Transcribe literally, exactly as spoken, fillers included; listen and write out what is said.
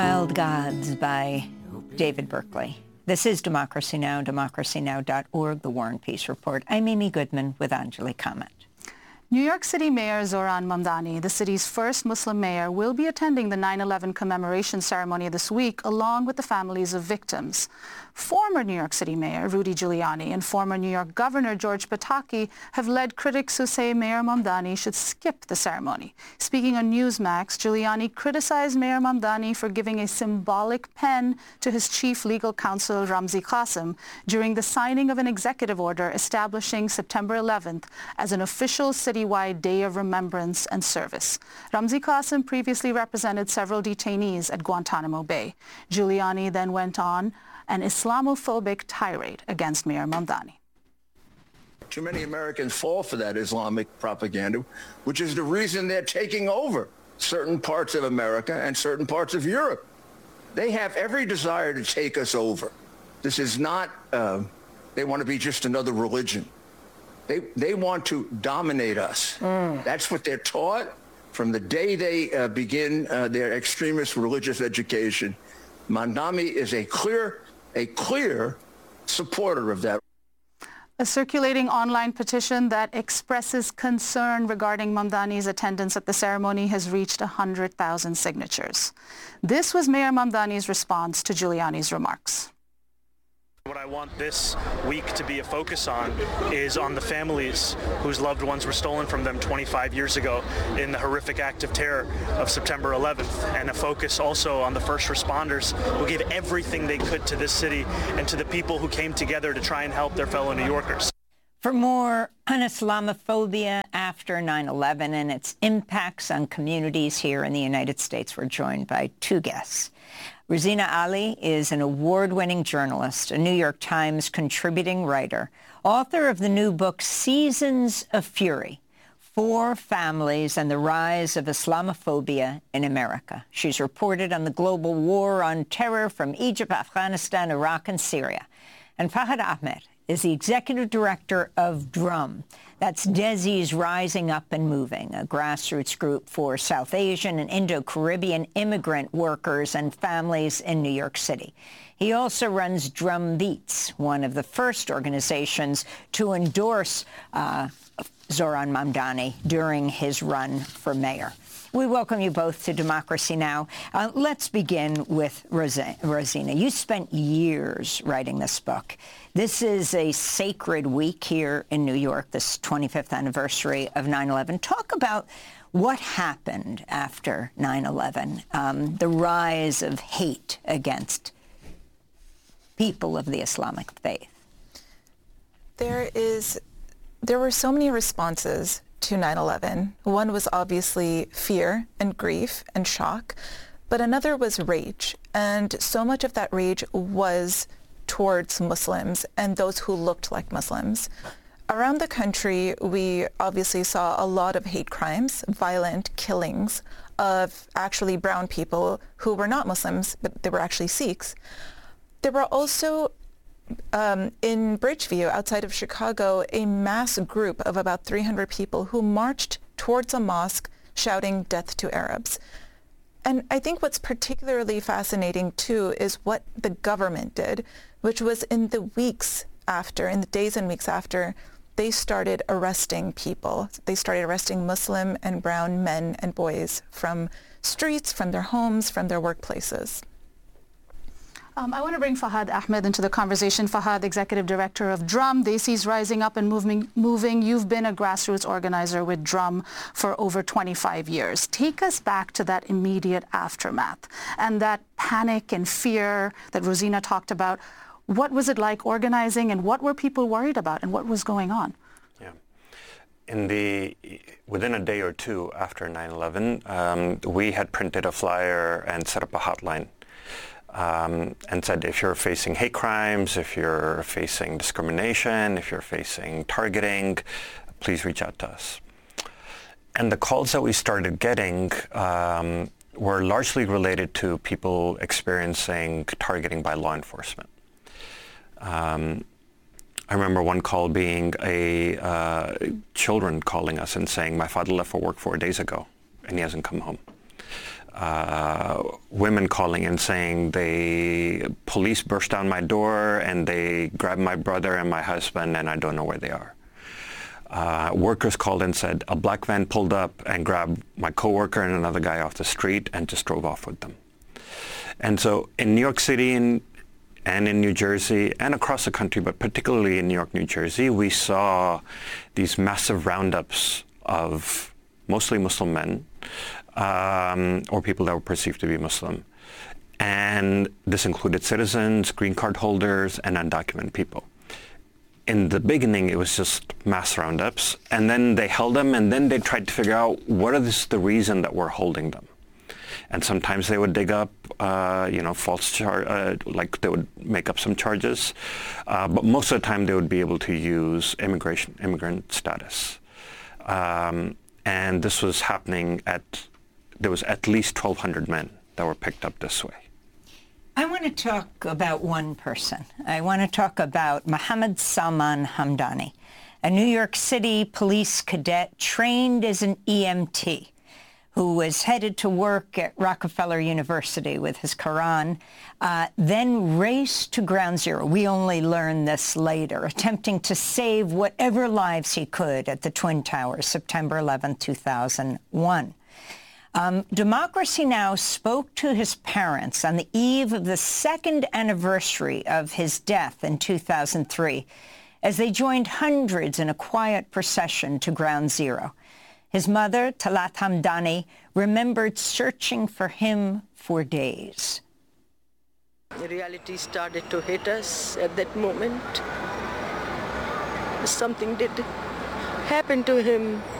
Wild Gods by David Berkeley. This is Democracy Now!, democracy now dot org, The War and Peace Report. I'm Amy Goodman with Anjali Kamat. New York City Mayor Zohran Mamdani, the city's first Muslim mayor, will be attending the nine eleven commemoration ceremony this week along with the families of victims. Former New York City Mayor Rudy Giuliani and former New York Governor George Pataki have led critics who say Mayor Mamdani should skip the ceremony. Speaking on Newsmax, Giuliani criticized Mayor Mamdani for giving a symbolic pen to his chief legal counsel Ramzi Qasem during the signing of an executive order establishing September eleventh as an official citywide day of remembrance and service. Ramzi Qasem previously represented several detainees at Guantanamo Bay. Giuliani then went on an Islamophobic tirade against Mayor Mamdani. Too many Americans fall for that Islamic propaganda, which is the reason they're taking over certain parts of America and certain parts of Europe. They have every desire to take us over. This is not, uh, they want to be just another religion. They, they want to dominate us. Mm. That's what they're taught from the day they uh, begin uh, their extremist religious education. Mamdani is a clear, a clear supporter of that. A circulating online petition that expresses concern regarding Mamdani's attendance at the ceremony has reached one hundred thousand signatures. This was Mayor Mamdani's response to Giuliani's remarks. What I want this week to be a focus on is on the families whose loved ones were stolen from them twenty-five years ago in the horrific act of terror of September eleventh, and a focus also on the first responders who gave everything they could to this city and to the people who came together to try and help their fellow New Yorkers. For more on Islamophobia after nine eleven and its impacts on communities here in the United States, we're joined by two guests. Rosina Ali is an award-winning journalist, a New York Times contributing writer, author of the new book Seasons of Fury, Four Families and the Rise of Islamophobia in America. She's reported on the global war on terror from Egypt, Afghanistan, Iraq, and Syria. And Fahad Ahmed is the executive director of DRUM. That's Desi's Rising Up and Moving, a grassroots group for South Asian and Indo-Caribbean immigrant workers and families in New York City. He also runs Drumbeats, one of the first organizations to endorse uh, Zohran Mamdani during his run for mayor. We welcome you both to Democracy Now! Uh, let's begin with Rosa- Rosina. You spent years writing this book. This is a sacred week here in New York, this twenty-fifth anniversary of nine eleven. Talk about what happened after nine eleven, um, the rise of hate against people of the Islamic faith. There is, there were so many responses to nine eleven. One was obviously fear and grief and shock, but another was rage. And so much of that rage was towards Muslims and those who looked like Muslims. Around the country, we obviously saw a lot of hate crimes, violent killings of actually brown people who were not Muslims, but they were actually Sikhs. There were also Um, in Bridgeview, outside of Chicago, a mass group of about three hundred people who marched towards a mosque shouting death to Arabs. And I think what's particularly fascinating, too, is what the government did, which was in the weeks after, in the days and weeks after, they started arresting people. They started arresting Muslim and brown men and boys from streets, from their homes, from their workplaces. Um, I want to bring Fahad Ahmed into the conversation. Fahad, Executive Director of DRUM, Desi's Rising Up and Moving. Moving. You've been a grassroots organizer with DRUM for over twenty-five years. Take us back to that immediate aftermath and that panic and fear that Rosina talked about. What was it like organizing, and what were people worried about, and what was going on? Yeah. In the, within a day or two after nine eleven, um, we had printed a flyer and set up a hotline. Um, and said, if you're facing hate crimes, if you're facing discrimination, if you're facing targeting, please reach out to us. And the calls that we started getting um, were largely related to people experiencing targeting by law enforcement. Um, I remember one call being a uh, children calling us and saying, my father left for work four days ago and he hasn't come home. uh, women calling and saying the police burst down my door and they grabbed my brother and my husband and I don't know where they are. Uh, workers called and said a black van pulled up and grabbed my coworker and another guy off the street and just drove off with them. And so in New York City and, and in New Jersey and across the country, but particularly in New York, New Jersey, we saw these massive roundups of mostly Muslim men um, or people that were perceived to be Muslim. And this included citizens, green card holders, and undocumented people. In the beginning, it was just mass roundups, and then they held them, and then they tried to figure out what is the reason that we're holding them. And sometimes they would dig up, uh, you know, false char- uh, like they would make up some charges, uh, but most of the time they would be able to use immigration, immigrant status. Um, and this was happening at, there was at least twelve hundred men that were picked up this way. I want to talk about one person. I want to talk about Mohammed Salman Hamdani, a New York City police cadet trained as an E M T who was headed to work at Rockefeller University with his Quran, uh, then raced to Ground Zero. We only learned this later, attempting to save whatever lives he could at the Twin Towers, September eleventh, two thousand one. Um, Democracy Now! Spoke to his parents on the eve of the second anniversary of his death in two thousand three as they joined hundreds in a quiet procession to Ground Zero. His mother, Talat Hamdani, remembered searching for him for days. The reality started to hit us at that moment. Something did happen to him.